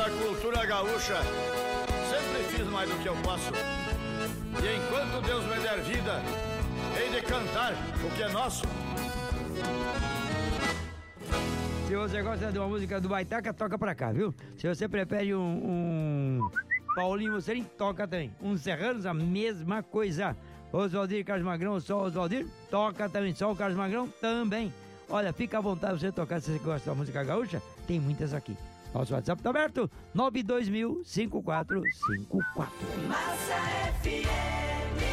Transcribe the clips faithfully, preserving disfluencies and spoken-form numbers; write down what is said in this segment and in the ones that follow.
Pela cultura gaúcha, sempre fiz mais do que eu posso. E enquanto Deus me der vida, hei de cantar o que é nosso. Se você gosta de uma música do Baitaca, toca pra cá, viu? Se você prefere um, um Paulinho Mocerim, toca também. Um Serranos, a mesma coisa. Oswaldir Carlos Magrão, só Oswaldir, toca também. Só o Carlos Magrão, também. Olha, fica à vontade você tocar se você gosta da música gaúcha. Tem muitas aqui. Nosso WhatsApp tá aberto, nove dois mil, cinco quatro cinco quatro. Massa F M.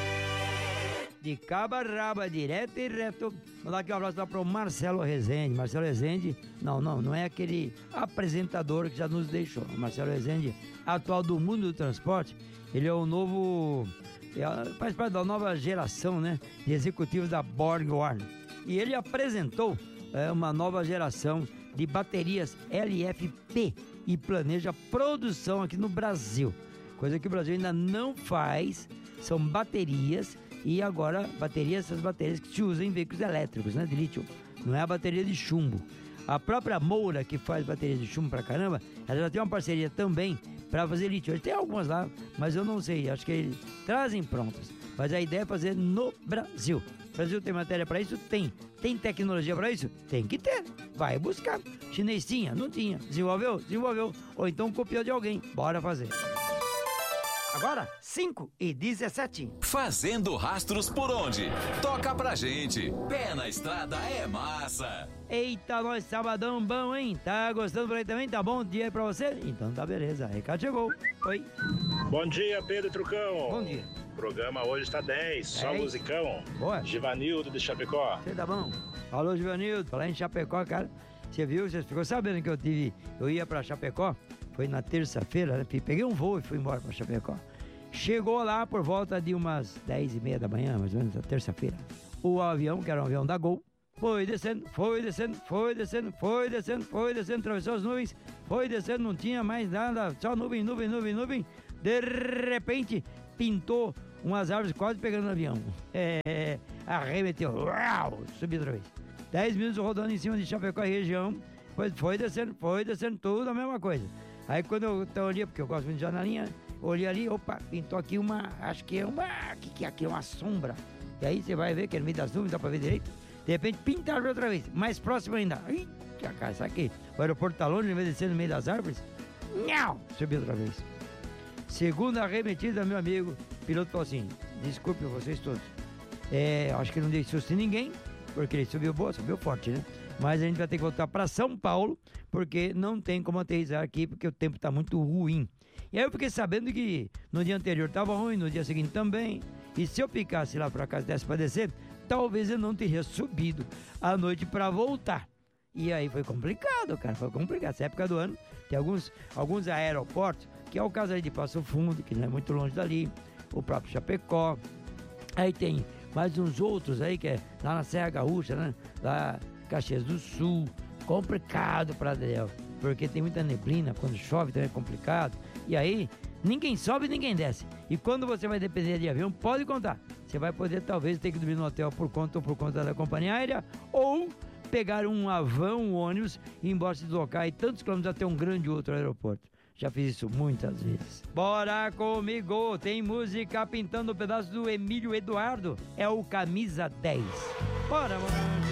De cabo a raba, direto e reto. Vou dar aqui um abraço lá pro Marcelo Rezende. Marcelo Rezende, não, não, não é aquele apresentador que já nos deixou. Marcelo Rezende, atual do mundo do transporte. Ele é o novo, é, faz parte da nova geração, né, de executivos da Borg Warner. E ele apresentou é, uma nova geração de baterias L F P e planeja produção aqui no Brasil. Coisa que o Brasil ainda não faz, são baterias. E agora, baterias, essas baterias que se usam em veículos elétricos, né, de lítio. Não é a bateria de chumbo. A própria Moura, que faz baterias de chumbo pra caramba, ela já tem uma parceria também pra fazer lítio. Ele tem algumas lá, mas eu não sei, acho que eles trazem prontas. Mas a ideia é fazer no Brasil. O Brasil tem matéria pra isso? Tem. Tem tecnologia pra isso? Tem que ter. Vai buscar. Chinês tinha? Não tinha. Desenvolveu? Desenvolveu. Ou então copiou de alguém. Bora fazer. Agora, cinco e dezessete. Fazendo rastros por onde? Toca pra gente. Pé na estrada é massa. Eita, nós sabadão bom, hein? Tá gostando por aí também? Tá bom dia aí pra você? Então tá beleza. Recado chegou. Oi. Bom dia, Pedro e Trucão. Bom dia. O programa hoje está dez, só dez. musicão. Boa. Givanildo de Chapecó. Você tá bom? Alô, Givanildo. Falar em Chapecó, cara. Você viu? Você ficou sabendo que eu tive... Eu ia pra Chapecó. Foi na terça-feira, né? Peguei um voo e fui embora pra Chapecó. Chegou lá por volta de umas dez e meia da manhã, mais ou menos, na terça-feira. O avião, que era um avião da Gol, foi descendo, foi descendo, foi descendo, foi descendo, foi descendo, atravessou as nuvens, foi descendo, não tinha mais nada, só nuvem, nuvem, nuvem, nuvem. De repente, pintou umas árvores quase pegando no avião. É, arremeteu, uau, subiu outra vez. Dez minutos rodando em cima de Chapecó e região, foi, foi descendo, foi descendo, tudo a mesma coisa. Aí quando eu tô ali, porque eu gosto muito de janelinha, olhei ali, opa, pintou aqui uma, acho que é uma, que que é aqui, uma sombra. E aí você vai ver que é no meio das nuvens, dá pra ver direito. De repente pintaram outra vez, mais próximo ainda. Eita, cara, sabe que o aeroporto tá longe, em vez de ser no meio das árvores, nhau, subiu outra vez. Segunda arremetida, meu amigo, o piloto falou assim, desculpe vocês todos. É, acho que não dei susto em ninguém, porque ele subiu boa, subiu forte, né? Mas a gente vai ter que voltar para São Paulo, porque não tem como aterrissar aqui, porque o tempo está muito ruim. E aí eu fiquei sabendo que no dia anterior estava ruim, no dia seguinte também. E se eu ficasse lá para casa desse para descer, talvez eu não teria subido à noite para voltar. E aí foi complicado, cara, foi complicado. Essa época do ano tem alguns, alguns aeroportos, que é o caso aí de Passo Fundo, que não é muito longe dali, o próprio Chapecó. Aí tem mais uns outros aí, que é lá na Serra Gaúcha, né? Lá Caxias do Sul, complicado para Adriel, porque tem muita neblina, quando chove também é complicado, e aí ninguém sobe e ninguém desce, e quando você vai depender de avião, pode contar, você vai poder talvez ter que dormir no hotel por conta ou por conta da companhia aérea, ou pegar um avião, um ônibus e ir embora se deslocar e tantos quilômetros até um grande outro aeroporto. Já fiz isso muitas vezes. Bora comigo, tem música pintando o pedaço do Emílio Eduardo, é o Camisa dez. Bora, mano.